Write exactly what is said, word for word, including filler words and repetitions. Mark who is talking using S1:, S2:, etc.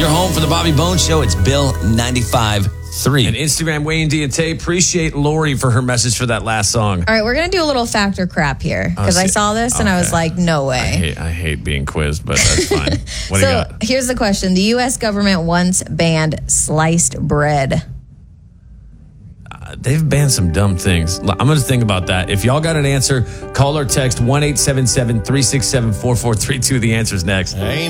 S1: You're home for the Bobby Bones Show. It's Bill ninety-five point three.
S2: And Instagram, Wayne Diente. Appreciate Lori for her message for that last song.
S3: All right, we're going to do a little factor crap here because
S2: Oh,
S3: I
S2: see-
S3: saw this and I was
S2: okay.
S3: like, no way.
S2: I hate, I hate being quizzed, but that's fine. What do you
S3: So
S2: got?
S3: here's the question. The U S government once banned sliced bread.
S2: They've banned some dumb things. I'm going to think about that. If y'all got an answer, call or text one eight seven seven, three six seven, four four three two. The answer's next.
S4: Ain't